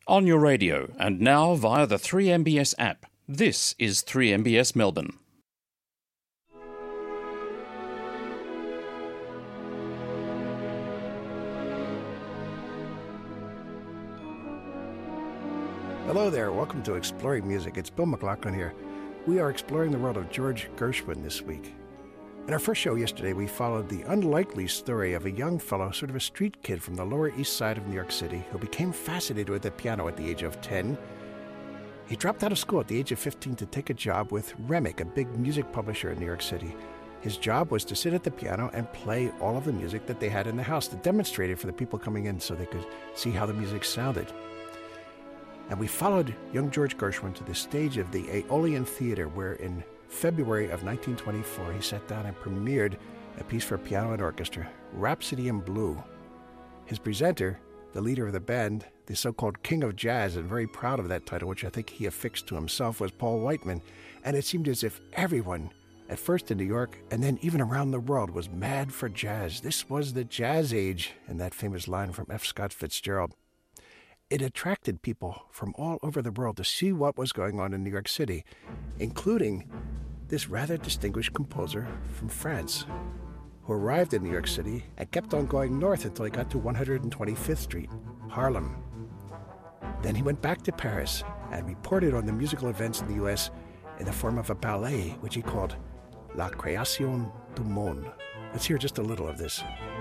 on your radio and now via the 3MBS app. This is 3MBS Melbourne. Hello there, welcome to Exploring Music. It's Bill McLaughlin here. We are exploring the world of George Gershwin this week. In our first show yesterday, we followed the unlikely story of a young fellow, sort of a street kid from the Lower East Side of New York City, who became fascinated with the piano at the age of 10. He dropped out of school at the age of 15 to take a job with Remick, a big music publisher in New York City. His job was to sit at the piano and play all of the music that they had in the house, to demonstrate it for the people coming in so they could see how the music sounded. And we followed young George Gershwin to the stage of the Aeolian Theatre, where in February of 1924 he sat down and premiered a piece for piano and orchestra, Rhapsody in Blue. His presenter, the leader of the band, the so-called King of Jazz, and very proud of that title, which I think he affixed to himself, was Paul Whiteman. And it seemed as if everyone, at first in New York and then even around the world, was mad for jazz. This was the jazz age, in that famous line from F. Scott Fitzgerald. It attracted people from all over the world to see what was going on in New York City, including this rather distinguished composer from France, who arrived in New York City and kept on going north until he got to 125th Street, Harlem. Then he went back to Paris and reported on the musical events in the U.S. in the form of a ballet, which he called La Création du Monde. Let's hear just a little of this.